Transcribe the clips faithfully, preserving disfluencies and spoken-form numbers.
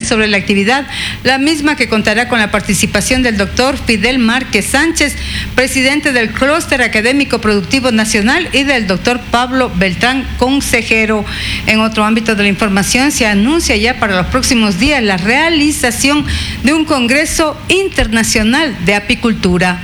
sobre la actividad, la misma que contará con la participación del doctor Fidel Márquez Sánchez, presidente del Clúster Académico Productivo Nacional, y del doctor Pablo Beltrán, consejero. En otro ámbito de la información, se anuncia ya para los próximos días la realización de un Congreso Internacional de Apicultura.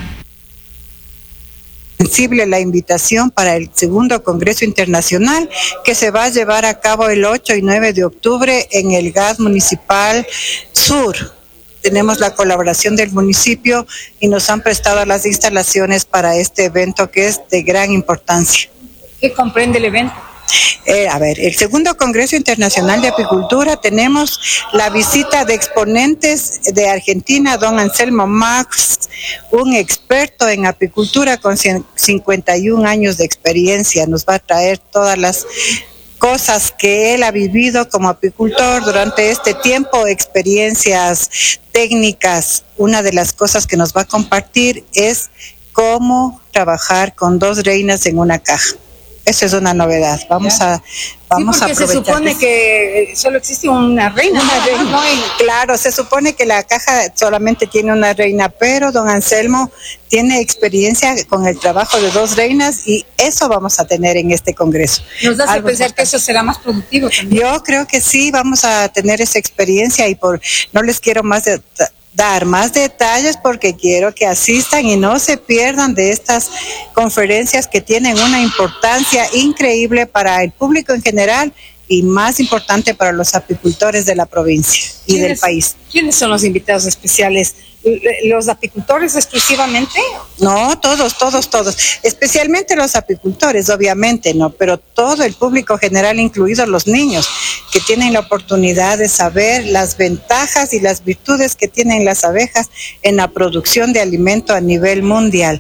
Sensible la invitación para el segundo Congreso Internacional que se va a llevar a cabo el ocho y nueve de octubre en el G A S Municipal Sur. Tenemos la colaboración del municipio y nos han prestado las instalaciones para este evento que es de gran importancia. ¿Qué comprende el evento? Eh, a ver, el segundo Congreso Internacional de Apicultura, tenemos la visita de exponentes de Argentina, don Anselmo Max, un experto en apicultura con cincuenta y un años de experiencia. Nos va a traer todas las cosas que él ha vivido como apicultor durante este tiempo, experiencias técnicas. Una de las cosas que nos va a compartir es cómo trabajar con dos reinas en una caja. Eso es una novedad. Vamos a vamos sí, a aprovechar. Se supone que solo existe una reina. Una reina. No, claro, se supone que la caja solamente tiene una reina, pero don Anselmo tiene experiencia con el trabajo de dos reinas y eso vamos a tener en este congreso. ¿Nos das a pensar que eso será más productivo también? Yo creo que sí, vamos a tener esa experiencia y por no les quiero más de, dar más detalles porque quiero que asistan y no se pierdan de estas conferencias que tienen una importancia increíble para el público en general y más importante para los apicultores de la provincia y del país. ¿Quiénes son los invitados especiales? ¿Los apicultores exclusivamente? No, todos, todos, todos. Especialmente los apicultores, obviamente, no, pero todo el público general, incluidos los niños, que tienen la oportunidad de saber las ventajas y las virtudes que tienen las abejas en la producción de alimento a nivel mundial.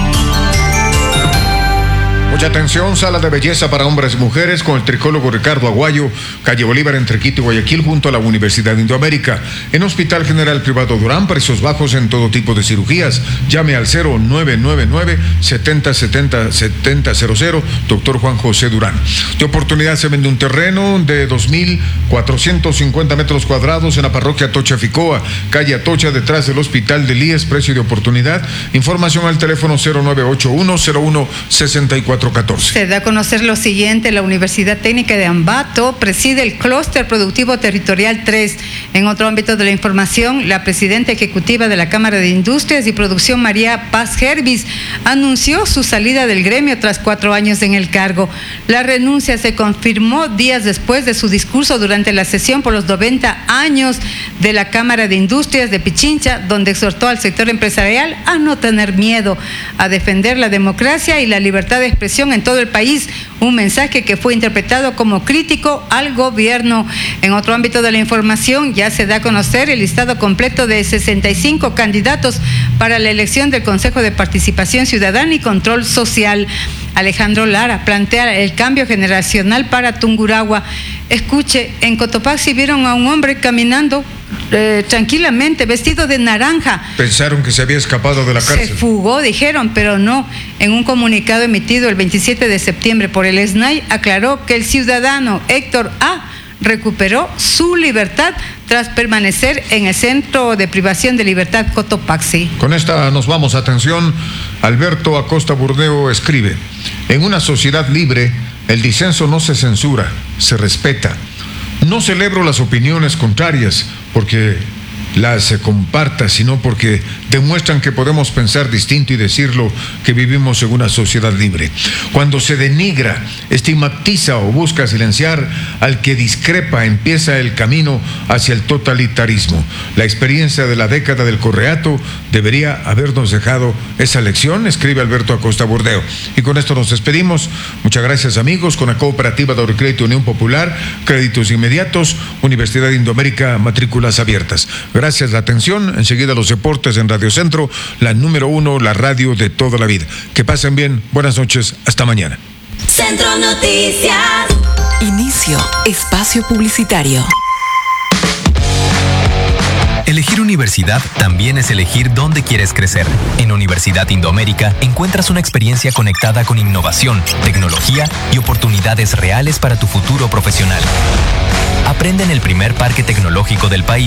Mucha atención, sala de belleza para hombres y mujeres con el tricólogo Ricardo Aguayo, calle Bolívar entre Quito y Guayaquil junto a la Universidad de Indoamérica. En Hospital General Privado Durán, precios bajos en todo tipo de cirugías. Llame al cero nueve nueve nueve, siete cero siete cero, siete cero cero, doctor Juan José Durán. De oportunidad se vende un terreno de dos mil cuatrocientos cincuenta metros cuadrados en la parroquia Atocha Ficoa, calle Atocha, detrás del Hospital del I E S, precio de oportunidad. Información al teléfono cero nueve ocho uno, cero uno, seis cuatro catorce. Se da a conocer lo siguiente: la Universidad Técnica de Ambato preside el Clúster Productivo Territorial tres. En otro ámbito de la información, la presidenta ejecutiva de la Cámara de Industrias y Producción, María Paz Hervis, anunció su salida del gremio tras cuatro años en el cargo. La renuncia se confirmó días después de su discurso durante la sesión por los noventa años de la Cámara de Industrias de Pichincha, donde exhortó al sector empresarial a no tener miedo, a defender la democracia y la libertad de expresión en todo el país, un mensaje que fue interpretado como crítico al gobierno. En otro ámbito de la información, ya se da a conocer el listado completo de sesenta y cinco candidatos para la elección del Consejo de Participación Ciudadana y Control Social. Alejandro Lara plantea el cambio generacional para Tungurahua. Escuche, en Cotopaxi vieron a un hombre caminando eh, tranquilamente, vestido de naranja. Pensaron que se había escapado de la cárcel. Se fugó, dijeron, pero no. En un comunicado emitido el veintisiete de septiembre por el S N A I, aclaró que el ciudadano Héctor A. recuperó su libertad tras permanecer en el Centro de Privación de Libertad Cotopaxi. Con esta nos vamos. Atención, Alberto Acosta Burdeo escribe: en una sociedad libre, el disenso no se censura, se respeta. No celebro las opiniones contrarias porque las comparta, sino porque demuestran que podemos pensar distinto y decirlo, que vivimos en una sociedad libre. Cuando se denigra, estigmatiza o busca silenciar al que discrepa, empieza el camino hacia el totalitarismo. La experiencia de la década del Correato debería habernos dejado esa lección, escribe Alberto Acosta Burdeo. Y con esto nos despedimos. Muchas gracias, amigos. Con la Cooperativa de Ahorro-Crédito Unión Popular, créditos inmediatos, Universidad de Indoamérica, matrículas abiertas. Gracias la atención. Enseguida los deportes en Radio Centro, la número uno, la radio de toda la vida. Que pasen bien. Buenas noches. Hasta mañana. Centro Noticias. Inicio espacio publicitario. Elegir universidad también es elegir dónde quieres crecer. En Universidad Indoamérica encuentras una experiencia conectada con innovación, tecnología y oportunidades reales para tu futuro profesional. Aprende en el primer parque tecnológico del país.